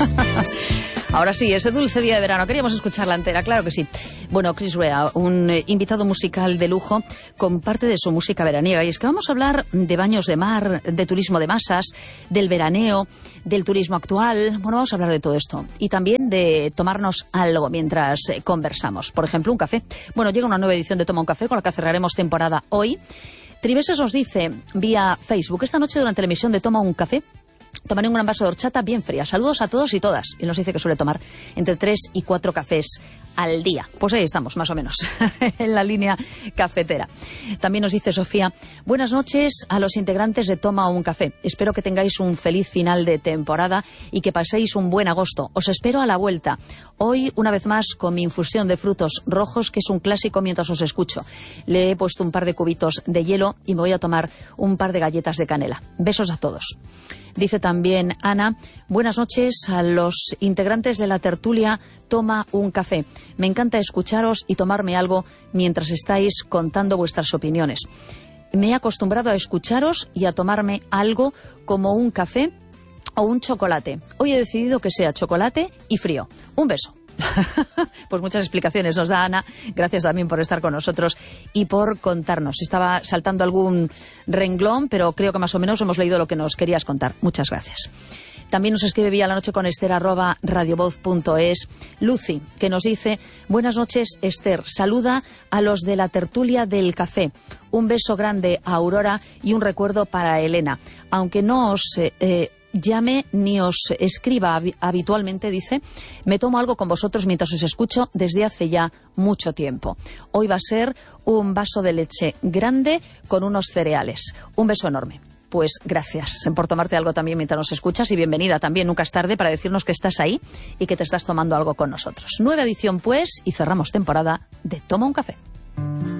Ahora sí, ese dulce día de verano. Queríamos escucharla entera, claro que sí. Bueno, Chris Rea, un invitado musical de lujo, con parte de su música veraniega. Y es que vamos a hablar de baños de mar, de turismo de masas, del veraneo, del turismo actual. Bueno, vamos a hablar de todo esto. Y también de tomarnos algo mientras conversamos. Por ejemplo, un café. Bueno, llega una nueva edición de Toma un Café, con la que cerraremos temporada hoy. Tribeses nos dice vía Facebook: esta noche durante la emisión de Toma un Café tomaré un gran vaso de horchata bien fría. Saludos a todos y todas. Y nos dice que suele tomar entre 3 y 4 cafés al día. Pues ahí estamos, más o menos, en la línea cafetera. También nos dice Sofía: buenas noches a los integrantes de Toma un Café. Espero que tengáis un feliz final de temporada y que paséis un buen agosto. Os espero a la vuelta. Hoy, una vez más, con mi infusión de frutos rojos, que es un clásico mientras os escucho. Le he puesto un par de cubitos de hielo y me voy a tomar un par de galletas de canela. Besos a todos. Dice también Ana: buenas noches a los integrantes de la tertulia Toma un Café. Me encanta escucharos y tomarme algo mientras estáis contando vuestras opiniones. Me he acostumbrado a escucharos y a tomarme algo como un café o un chocolate. Hoy he decidido que sea chocolate y frío. Un beso. Pues muchas explicaciones nos da Ana. Gracias también por estar con nosotros y por contarnos. Estaba saltando algún renglón, pero creo que más o menos hemos leído lo que nos querías contar. Muchas gracias. También nos escribe vía la noche con Esther @radiovoz.es Lucy, que nos dice: buenas noches, Esther. Saluda a los de la tertulia del café. Un beso grande a Aurora y un recuerdo para Elena. Aunque no os llame ni os escriba habitualmente, dice, me tomo algo con vosotros mientras os escucho desde hace ya mucho tiempo. Hoy va a ser un vaso de leche grande con unos cereales. Un beso enorme. Pues gracias por tomarte algo también mientras nos escuchas, y bienvenida también. Nunca es tarde para decirnos que estás ahí y que te estás tomando algo con nosotros. Nueva edición, pues, y cerramos temporada de Toma un Café.